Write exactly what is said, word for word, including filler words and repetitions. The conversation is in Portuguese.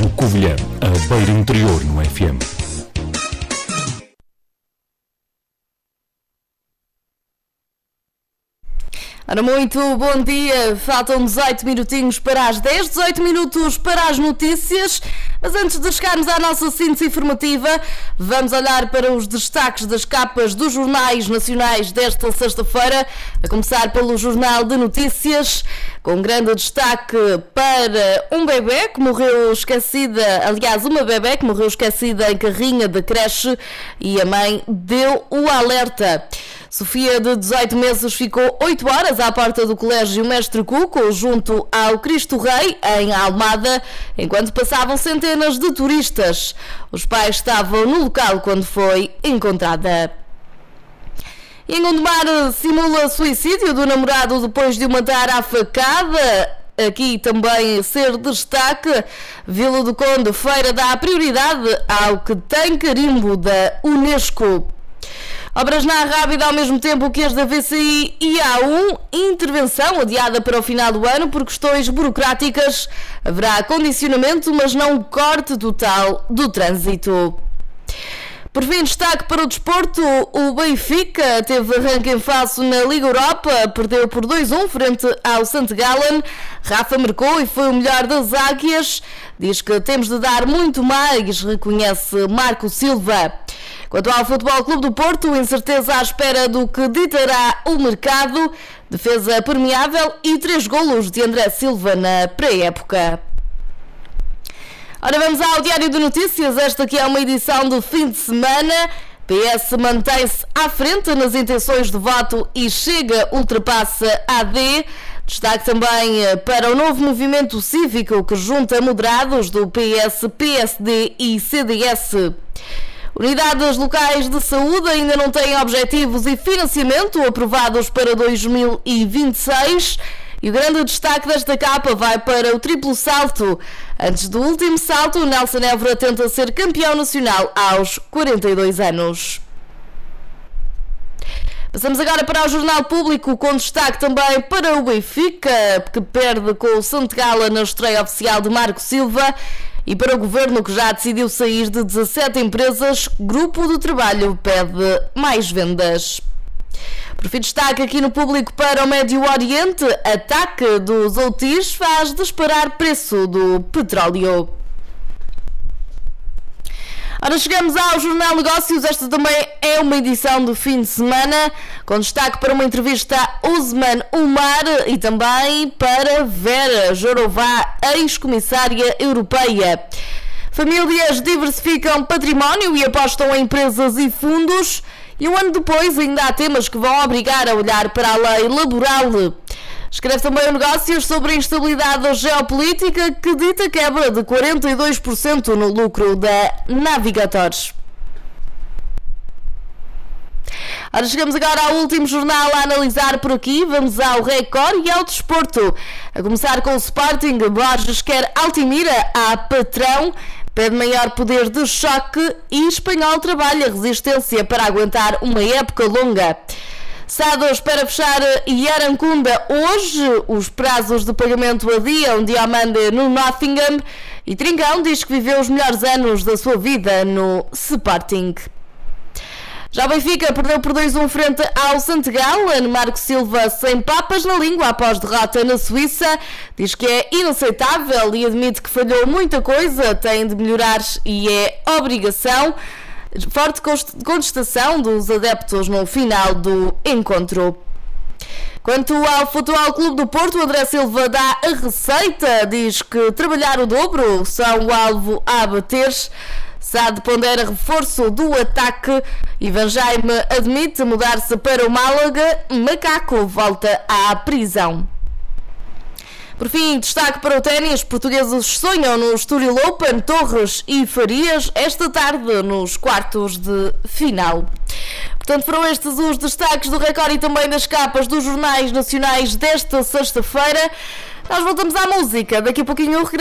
Rádio Covilhã, a beira interior no F M. Ora, muito bom dia, faltam dezoito minutinhos para as dez, dezoito minutos para as notícias, mas antes de chegarmos à nossa síntese informativa, vamos olhar para os destaques das capas dos jornais nacionais desta sexta-feira, a começar pelo Jornal de Notícias, com grande destaque para um bebê que morreu esquecida, aliás, uma bebê que morreu esquecida em carrinha de creche e a mãe deu o alerta. Sofia, de dezoito meses, ficou oito horas à porta do Colégio Mestre Cuco, junto ao Cristo Rei, em Almada, enquanto passavam centenas de turistas. Os pais estavam no local quando foi encontrada. E em Gondomar, simula suicídio do namorado depois de o matar à facada. Aqui também ser destaque, Vila do Conde, feira dá prioridade ao que tem carimbo da Unesco. Obras na Rábida ao mesmo tempo que as da V C I e A um, intervenção adiada para o final do ano por questões burocráticas. Haverá condicionamento, mas não corte total do trânsito. Por fim, destaque para o desporto, o Benfica teve arranque em falso na Liga Europa, perdeu por dois a um frente ao Sant Gallen. Rafa marcou e foi o melhor das Águias. Diz que temos de dar muito mais, reconhece Marco Silva. Quanto ao Futebol Clube do Porto, incerteza à espera do que ditará o mercado, defesa permeável e três golos de André Silva na pré-época. Ora, vamos ao Diário de Notícias. Esta aqui é uma edição do fim de semana. P S mantém-se à frente nas intenções de voto e Chega ultrapassa A D. Destaque também para o novo movimento cívico que junta moderados do P S, P S D e C D S. Unidades locais de saúde ainda não têm objetivos e financiamento aprovados para dois mil e vinte e seis. E o grande destaque desta capa vai para o triplo salto. Antes do último salto, o Nelson Évora tenta ser campeão nacional aos quarenta e dois anos. Passamos agora para o Jornal Público, com destaque também para o Benfica, que perde com o Sant Gallen na estreia oficial de Marco Silva. E para o Governo, que já decidiu sair de dezassete empresas, Grupo do Trabalho pede mais vendas. Por fim, destaque aqui no Público para o Médio Oriente, ataque dos Houthis faz disparar preço do petróleo. Ora, chegamos ao Jornal Negócios. Esta também é uma edição do fim de semana, com destaque para uma entrevista a Osman Umar e também para Vera Jourová, ex-comissária europeia. Famílias diversificam património e apostam em empresas e fundos. E um ano depois ainda há temas que vão obrigar a olhar para a lei laboral. Escreve também o Negócios sobre a instabilidade geopolítica, que dita quebra de quarenta e dois por cento no lucro da Navigators. Ora, chegamos agora ao último jornal a analisar por aqui. Vamos ao Record e ao desporto. A começar com o Sporting. Borges quer Altimira a patrão, pede maior poder de choque e Espanhol trabalha resistência para aguentar uma época longa. Sado espera fechar Yarancunda hoje. Os prazos de pagamento adiam Diomande no Nottingham. E Trincão diz que viveu os melhores anos da sua vida no Sporting. Já o Benfica perdeu por dois a um frente ao Sant Gallen. Marco Silva sem papas na língua após derrota na Suíça. Diz que é inaceitável e admite que falhou muita coisa, tem de melhorar e é obrigação. Forte contestação dos adeptos no final do encontro. Quanto ao Futebol Clube do Porto, André Silva dá a receita, diz que trabalhar o dobro são o alvo a bater. Sade pondera reforço do ataque. Ivan Jaime admite mudar-se para o Málaga. Macaco volta à prisão. Por fim, destaque para o ténis. Portugueses sonham no Estoril Open. Torres e Farias esta tarde nos quartos de final. Portanto, foram estes os destaques do Record e também das capas dos jornais nacionais desta sexta-feira. Nós voltamos à música. Daqui a pouquinho eu regresso.